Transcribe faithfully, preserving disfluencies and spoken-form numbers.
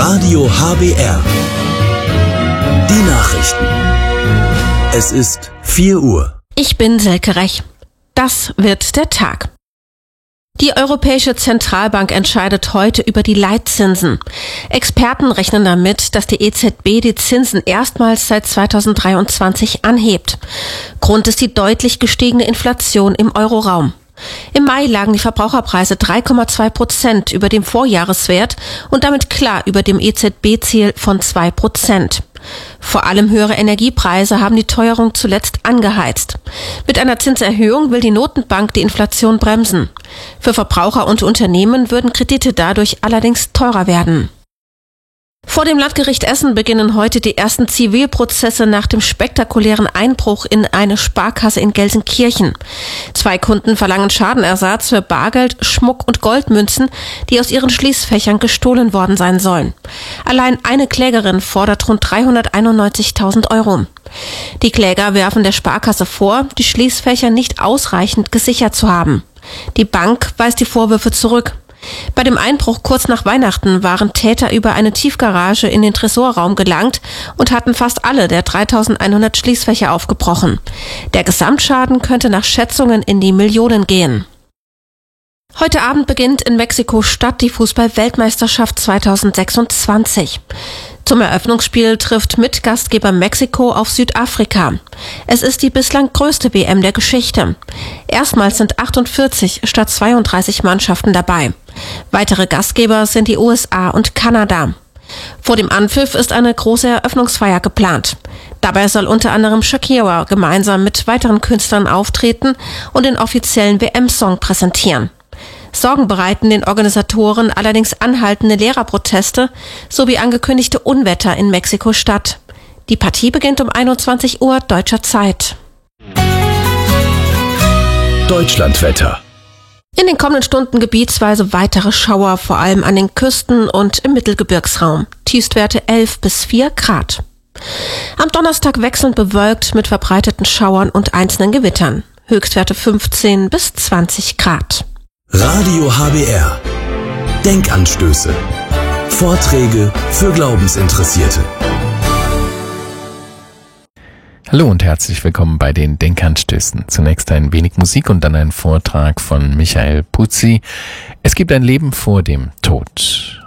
Radio H B R. Die Nachrichten. Es ist vier Uhr. Ich bin Silke Rech. Das wird der Tag. Die Europäische Zentralbank entscheidet heute über die Leitzinsen. Experten rechnen damit, dass die E Z B die Zinsen erstmals seit zweitausenddreiundzwanzig anhebt. Grund ist die deutlich gestiegene Inflation im Euroraum. Im Mai lagen die Verbraucherpreise drei Komma zwei Prozent über dem Vorjahreswert und damit klar über dem E Z B-Ziel von zwei Prozent. Vor allem höhere Energiepreise haben die Teuerung zuletzt angeheizt. Mit einer Zinserhöhung will die Notenbank die Inflation bremsen. Für Verbraucher und Unternehmen würden Kredite dadurch allerdings teurer werden. Vor dem Landgericht Essen beginnen heute die ersten Zivilprozesse nach dem spektakulären Einbruch in eine Sparkasse in Gelsenkirchen. Zwei Kunden verlangen Schadenersatz für Bargeld, Schmuck und Goldmünzen, die aus ihren Schließfächern gestohlen worden sein sollen. Allein eine Klägerin fordert rund dreihunderteinundneunzigtausend Euro. Die Kläger werfen der Sparkasse vor, die Schließfächer nicht ausreichend gesichert zu haben. Die Bank weist die Vorwürfe zurück. Bei dem Einbruch kurz nach Weihnachten waren Täter über eine Tiefgarage in den Tresorraum gelangt und hatten fast alle der dreitausendeinhundert Schließfächer aufgebrochen. Der Gesamtschaden könnte nach Schätzungen in die Millionen gehen. Heute Abend beginnt in Mexiko-Stadt die Fußball-Weltmeisterschaft zweitausendsechsundzwanzig. Zum Eröffnungsspiel trifft Mitgastgeber Mexiko auf Südafrika. Es ist die bislang größte W M der Geschichte. Erstmals sind achtundvierzig statt zweiunddreißig Mannschaften dabei. Weitere Gastgeber sind die U S A und Kanada. Vor dem Anpfiff ist eine große Eröffnungsfeier geplant. Dabei soll unter anderem Shakira gemeinsam mit weiteren Künstlern auftreten und den offiziellen W M-Song präsentieren. Sorgen bereiten den Organisatoren allerdings anhaltende Lehrerproteste sowie angekündigte Unwetter in Mexiko-Stadt. Die Partie beginnt um einundzwanzig Uhr deutscher Zeit. Deutschlandwetter. In den kommenden Stunden gebietsweise weitere Schauer, vor allem an den Küsten und im Mittelgebirgsraum. Tiefstwerte elf bis vier Grad. Am Donnerstag wechselnd bewölkt mit verbreiteten Schauern und einzelnen Gewittern. Höchstwerte fünfzehn bis zwanzig Grad. Radio H B R. Denkanstöße. Vorträge für Glaubensinteressierte. Hallo und herzlich willkommen bei den Denkanstößen. Zunächst ein wenig Musik und dann ein Vortrag von Michael Puzzi. Es gibt ein Leben vor dem Tod.